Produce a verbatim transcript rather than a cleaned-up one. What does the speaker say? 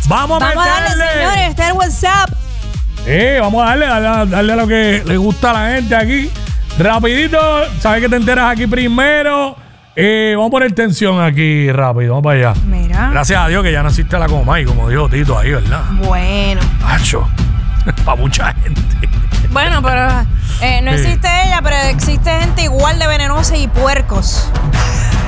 Vamos a Vamos a meterle. darle, señores, está el WhatsApp. Eh, vamos a darle, darle, darle a lo que le gusta a la gente aquí. Rapidito, sabes que te enteras aquí primero. Eh, vamos a poner tensión aquí rápido, vamos para allá. Mira. Gracias a Dios que ya no existe la Comay, como dijo Tito ahí, ¿verdad? Bueno. Macho, para mucha gente. Bueno, pero eh, no Sí. existe ella, pero existe gente igual de venenosa y puercos.